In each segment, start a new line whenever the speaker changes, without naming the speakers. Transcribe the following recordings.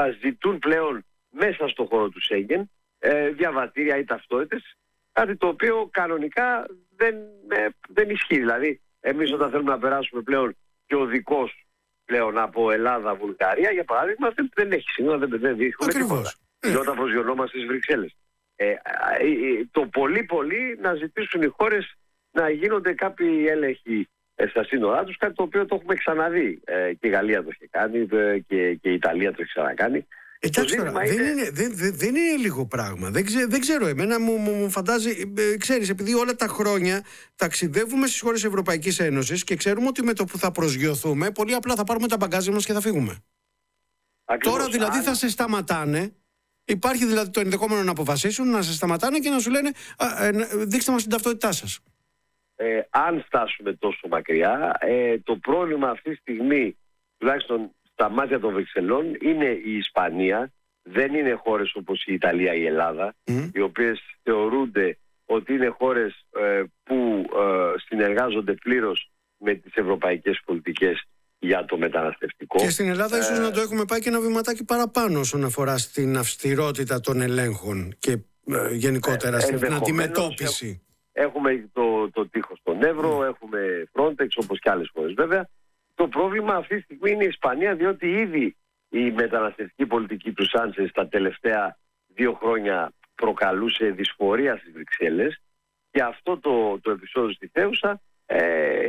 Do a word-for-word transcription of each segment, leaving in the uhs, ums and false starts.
να ζητούν πλέον μέσα στο χώρο του Σέγγεν ε, διαβατήρια ή ταυτότητες, κάτι το οποίο κανονικά δεν, ε, δεν ισχύει. Δηλαδή, εμείς όταν θέλουμε να περάσουμε πλέον και οδικός πλέον από Ελλάδα-Βουλγαρία, για παράδειγμα, δεν, δεν έχει σύνορα, δεν, δεν έχουμε τίποτα. Και όταν προσγειωνόμαστε στις Βρυξέλλες. Ε, ε, το πολύ πολύ να ζητήσουν οι χώρες να γίνονται κάποιοι έλεγχοι ε, στα σύνορά τους, κάτι το οποίο το έχουμε ξαναδεί. Ε, και η Γαλλία το έχει κάνει ε, και, και η Ιταλία το έχει ξανακάνει.
Εντάξει τώρα, είναι... δεν, είναι, δεν, δεν είναι λίγο πράγμα. Δεν, ξε, δεν ξέρω, εμένα μου, μου, μου φαντάζει, ε, ξέρεις, επειδή όλα τα χρόνια ταξιδεύουμε στις χώρες Ευρωπαϊκής Ένωσης και ξέρουμε ότι με το που θα προσγειωθούμε, πολύ απλά θα πάρουμε τα μπαγκάζια μας και θα φύγουμε. Ακριβώς. Τώρα δηλαδή θα σε σταματάνε. Υπάρχει δηλαδή το ενδεχόμενο να αποφασίσουν, να σε σταματάνε και να σου λένε α, ε, δείξτε μας την ταυτότητά σας.
Ε, αν φτάσουμε τόσο μακριά, ε, το πρόβλημα αυτή τη στιγμή, τουλάχιστον στα μάτια των Βρυξελών, είναι η Ισπανία. Δεν είναι χώρες όπως η Ιταλία ή η Ελλάδα, mm. οι οποίες θεωρούνται ότι είναι χώρες ε, που ε, συνεργάζονται πλήρως με τις ευρωπαϊκές πολιτικές για το μεταναστευτικό.
Και στην Ελλάδα ίσως ε, να το έχουμε πάει και ένα βηματάκι παραπάνω όσον αφορά στην αυστηρότητα των ελέγχων και ε, γενικότερα ε, στην αντιμετώπιση.
Έχουμε το, το τείχος στον Εύρο, mm. έχουμε Frontex όπως και άλλες χώρες βέβαια. Το πρόβλημα αυτή τη στιγμή είναι η Ισπανία, διότι ήδη η μεταναστευτική πολιτική του Σάντσες τα τελευταία δύο χρόνια προκαλούσε δυσφορία στις Βρυξέλλες και αυτό το, το επεισόδιο στη Θέουσα ε,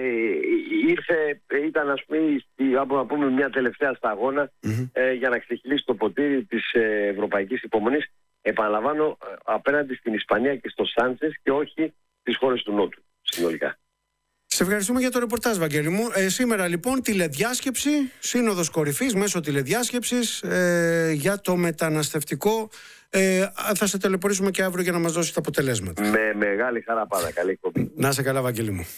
ήρθε, ήταν ας πούμε, να πούμε μια τελευταία σταγόνα mm-hmm. ε, για να ξεχυλήσει το ποτήρι της ε, ευρωπαϊκής υπομονής, επαναλαμβάνω, απέναντι στην Ισπανία και στο Σάντσες και όχι στις χώρες του Νότου συνολικά.
Σε ευχαριστούμε για το ρεπορτάζ, Βαγγέλη μου. Ε, σήμερα λοιπόν τηλεδιάσκεψη, σύνοδος κορυφής μέσω τηλεδιάσκεψης ε, για το μεταναστευτικό. Ε, θα σε τηλεπορήσουμε και αύριο για να μας δώσει τα αποτελέσματα.
Με μεγάλη χαρά πάντα. Καλή εκπομπή.
Να σε καλά, Βαγγέλη μου.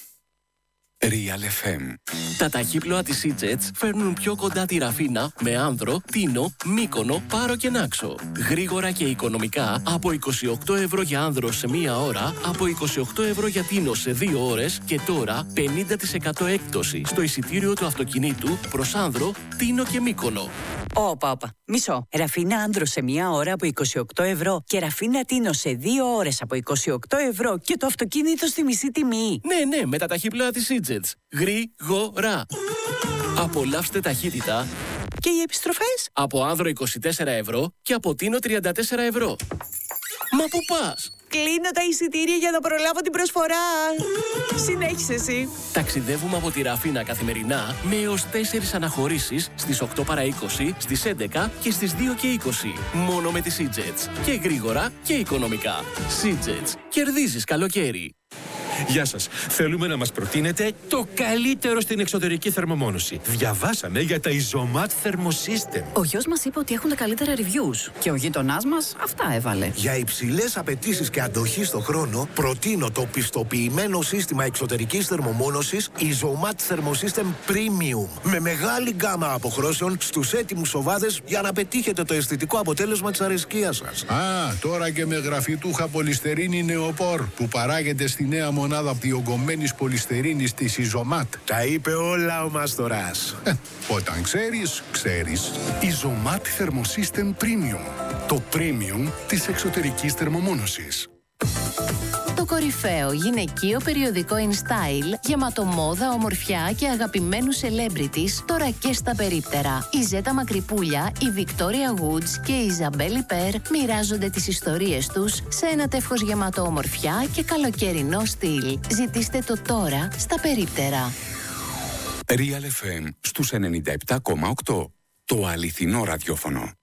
Real εφ εμ. Τα ταχύπλοα της Sea-Jets φέρνουν πιο κοντά τη Ραφίνα με Άνδρο, Τίνο, Μύκονο, Πάρο και Νάξο. Γρήγορα και οικονομικά από είκοσι οκτώ ευρώ για Άνδρο σε μία ώρα, από είκοσι οκτώ ευρώ για Τίνο σε δύο ώρες και τώρα πενήντα τοις εκατό έκπτωση στο εισιτήριο του αυτοκινήτου προς Άνδρο, Τίνο και Μύκονο.
Όπα, όπα. Μισό. Ραφίνα Άνδρο σε μία ώρα από είκοσι οκτώ ευρώ και Ραφίνα Τίνο σε δύο ώρες από είκοσι οκτώ ευρώ και το αυτοκίνητο στη μισή τιμή.
Ναι, ναι, με τα ταχύπλοα της Sea-Jets. Γρήγορα. Απολαύστε ταχύτητα.
Και οι επιστροφές?
Από Άνδρο είκοσι τέσσερα ευρώ και από Τίνο τριάντα τέσσερα ευρώ. Μα πού πας?
Κλείνω τα εισιτήρια για να προλάβω την προσφορά. Συνέχισε εσύ.
Ταξιδεύουμε από τη Ραφίνα καθημερινά με έως τέσσερις αναχωρήσεις στις οκτώ παρά είκοσι, στις έντεκα και στις δύο και είκοσι. Μόνο με τη Sea-Jets. Και γρήγορα και οικονομικά. Sea-Jets. Κερδίζεις καλοκαίρι.
Γεια σας. Θέλουμε να μας προτείνετε το καλύτερο στην εξωτερική θερμομόνωση. Διαβάσαμε για τα Isomat Thermosystem.
Ο γιος μας είπε ότι έχουν τα καλύτερα reviews. Και ο γείτονάς μας αυτά έβαλε.
Για υψηλές απαιτήσεις και αντοχή στο χρόνο, προτείνω το πιστοποιημένο σύστημα εξωτερικής θερμομόνωσης Isomat Thermosystem Premium. Με μεγάλη γκάμα αποχρώσεων στους έτοιμους σοβάδες για να πετύχετε το αισθητικό αποτέλεσμα της αρεσκίας σας.
Α, τώρα και με γραφιτούχα πολυστερίνη νεοπόρ που παράγεται στη νέα μονάδα διογκωμένης πολυστερίνης της Isomat.
Τα είπε όλα ο Μάστορας.
Ε, όταν ξέρεις, ξέρεις.
Isomat Thermosystem Premium. Το premium της εξωτερικής θερμομόνωσης.
Το κορυφαίο γυναικείο περιοδικό InStyle, γεμάτο μόδα, ομορφιά και αγαπημένους celebrities, τώρα και στα περίπτερα. Η Ζέτα Μακρυπούλια, η Victoria Woods και η Ιζαμπέλ Περ μοιράζονται τις ιστορίες τους σε ένα τεύχος γεμάτο ομορφιά και καλοκαιρινό στυλ. Ζητήστε το τώρα στα περίπτερα.
Real εφ εμ στους ενενήντα επτά κόμμα οκτώ. Το αληθινό ραδιόφωνο.